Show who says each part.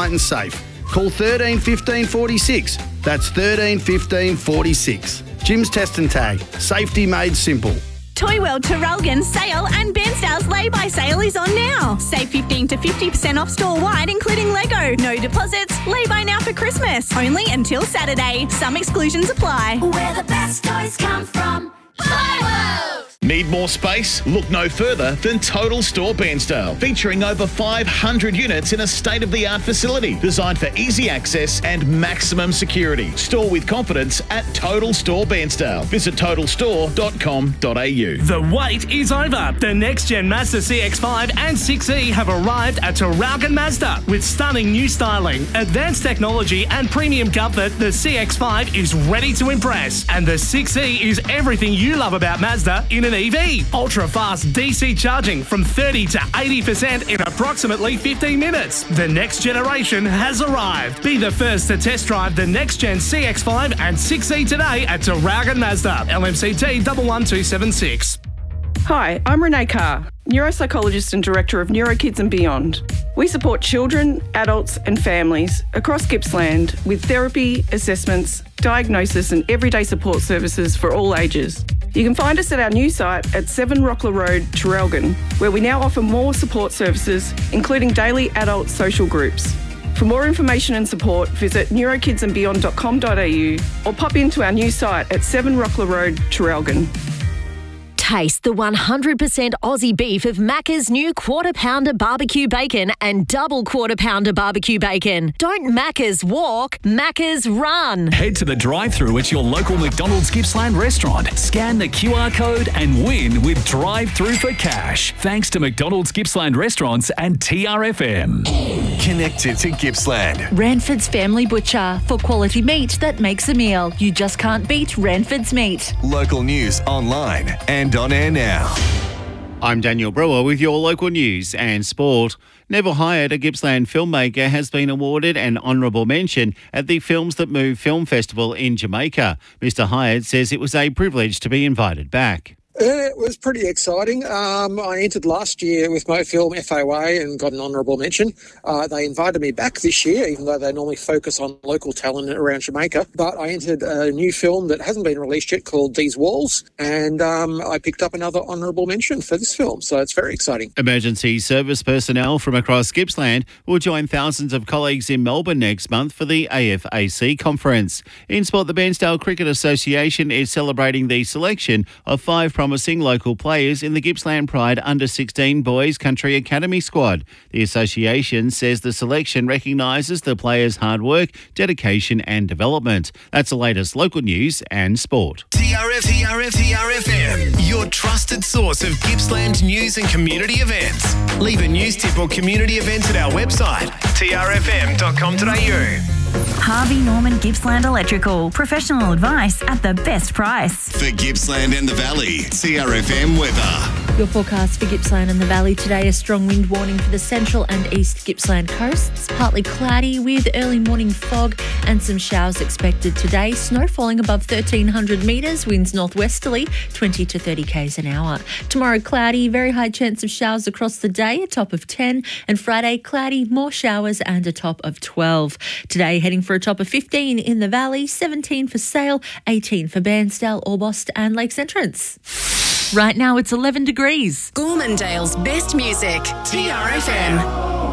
Speaker 1: light and safe. Call 13 15 46. That's 13 15 46. Jim's Test and Tag. Safety made simple.
Speaker 2: Toy World Traralgon sale and Bairnsdale's lay-by sale is on now. Save 15 to 50% off store-wide, including Lego. No deposits. Lay-by now for Christmas. Only until Saturday. Some exclusions apply.
Speaker 3: Where the best toys come from. Toy World!
Speaker 4: Need more space? Look no further than Total Store Bairnsdale, featuring over 500 units in a state-of-the-art facility designed for easy access and maximum security. Store with confidence at Total Store Bairnsdale. Visit totalstore.com.au.
Speaker 5: The wait is over. The next-gen Mazda CX-5 and 6E have arrived at Traralgon Mazda. With stunning new styling, advanced technology and premium comfort, the CX-5 is ready to impress. And the 6E is everything you love about Mazda in an EV. Ultra-fast DC charging from 30 to 80% in approximately 15 minutes. The next generation has arrived. Be the first to test drive the next-gen CX-5 and 6E today at Traralgon Mazda. LMCT 11276.
Speaker 6: Hi, I'm Renee Carr, neuropsychologist and director of NeuroKids and Beyond. We support children, adults and families across Gippsland with therapy, assessments, diagnosis and everyday support services for all ages. You can find us at our new site at 7 Rockler Road, Traralgon, where we now offer more support services, including daily adult social groups. For more information and support, visit neurokidsandbeyond.com.au or pop into our new site at 7 Rockler Road, Traralgon.
Speaker 7: Taste the 100% Aussie beef of Macca's new Quarter Pounder Barbecue Bacon and Double Quarter Pounder Barbecue Bacon. Don't Macca's walk, Macca's run.
Speaker 8: Head to the drive-thru at your local McDonald's Gippsland restaurant. Scan the QR code and win with drive-thru for cash. Thanks to McDonald's Gippsland restaurants and TRFM.
Speaker 9: Connected to Gippsland.
Speaker 10: Ranford's Family Butcher. For quality meat that makes a meal. You just can't beat Ranford's meat.
Speaker 9: Local news online and on air now.
Speaker 11: I'm Daniel Brewer with your local news and sport. Neville Hyatt, a Gippsland filmmaker, has been awarded an honourable mention at the Films That Move Film Festival in Jamaica. Mr Hyatt says it was a privilege to be invited back.
Speaker 12: It was pretty exciting. I entered last year with MoFilm FOA and got an honourable mention. They invited me back this year, even though they normally focus on local talent around Jamaica. But I entered a new film that hasn't been released yet called These Walls, and I picked up another honourable mention for this film, so it's very exciting.
Speaker 11: Emergency service personnel from across Gippsland will join thousands of colleagues in Melbourne next month for the AFAC conference. In sport, the Bairnsdale Cricket Association is celebrating the selection of 5 promising local players in the Gippsland Pride Under-16 Boys Country Academy squad. The association says the selection recognises the players' hard work, dedication and development. That's the latest local news and sport.
Speaker 9: TRFM, your trusted source of Gippsland news and community events. Leave a news tip or community event at our website, trfm.com.au.
Speaker 13: Harvey Norman Gippsland Electrical. Professional advice at the best price.
Speaker 9: For Gippsland and the Valley, TRFM weather.
Speaker 10: Your forecast for Gippsland and the Valley today, a strong wind warning for the central and east Gippsland coasts. Partly cloudy with early morning fog and some showers expected today. Snow falling above 1,300 metres, winds northwesterly 20 to 30 k's an hour. Tomorrow cloudy, very high chance of showers across the day, a top of 10. And Friday cloudy, more showers and a top of 12. Today heading for a top of 15 in the Valley, 17 for Sale, 18 for Bairnsdale, Orbost and Lakes Entrance. Right now it's 11 degrees.
Speaker 3: Gormandale's best music. TRFM.